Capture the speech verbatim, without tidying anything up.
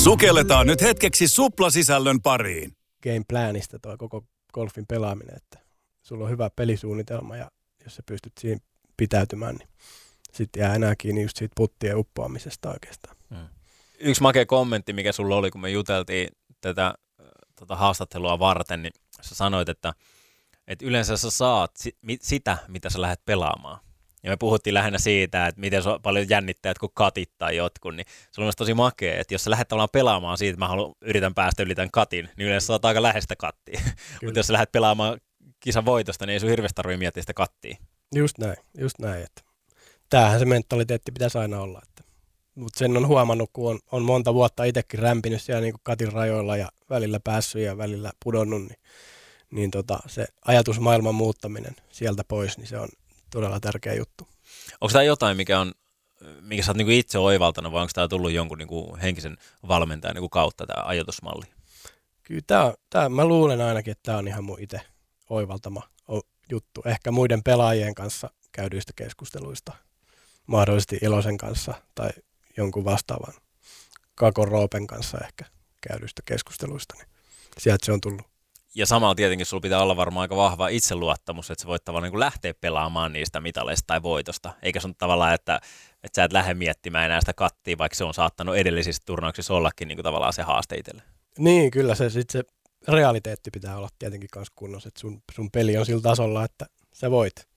Sukelletaan nyt hetkeksi suplasisällön pariin. Game planista tuo koko golfin pelaaminen, että sulla on hyvä pelisuunnitelma ja jos sä pystyt siinä pitäytymään, niin sitten jää enää kiinni just siitä puttien uppoamisesta oikeastaan. Hmm. Yksi makea kommentti, mikä sulla oli, kun me juteltiin tätä tota haastattelua varten, niin sä sanoit, että, että yleensä sä saat si- mit- sitä, mitä sä lähdet pelaamaan. Ja me puhuttiin lähinnä siitä, että miten on paljon jännittäjät kuin katit tai jotkut, niin se on myös tosi makea, että jos sä lähdet pelaamaan siitä, että mä haluan, yritän päästä yli tämän katin, niin yleensä saat aika lähestä kattia. Mutta jos sä lähdet pelaamaan kisan voitosta, niin ei sun hirveästi tarvitse miettiä sitä kattia. Just näin, just näin. Että tämähän se mentaliteetti pitäisi aina olla. Mutta sen on huomannut, kun on, on monta vuotta itsekin rämpinyt siellä niin kuin katin rajoilla ja välillä päässyt ja välillä pudonnut, niin, niin tota, se ajatusmaailman muuttaminen sieltä pois, niin se on todella tärkeä juttu. Onko tämä jotain, mikä, on, mikä sä oot niinku itse oivaltanut, vai onko tämä tullut jonkun niinku henkisen valmentajan niinku kautta tämä ajatusmalli? Kyllä tämä, tämä, mä luulen ainakin, että tämä on ihan mun itse oivaltama juttu. Ehkä muiden pelaajien kanssa käydyistä keskusteluista, mahdollisesti Ilosen kanssa tai jonkun vastaavan Kakon Roopen kanssa ehkä käydyistä keskusteluista, niin sieltä se on tullut. Ja samalla tietenkin sulla pitää olla varmaan aika vahva itseluottamus, että sä voit tavallaan niin lähteä pelaamaan niistä mitaleista tai voitosta. Eikä sun tavallaan, että, että sä et lähde miettimään enää sitä kattia, vaikka se on saattanut edellisissä turnauksissa ollakin niin kuin tavallaan se haaste itselle. Niin, kyllä se, sit se realiteetti pitää olla tietenkin myös kunnossa, että sun, sun peli on sillä tasolla, että sä voit.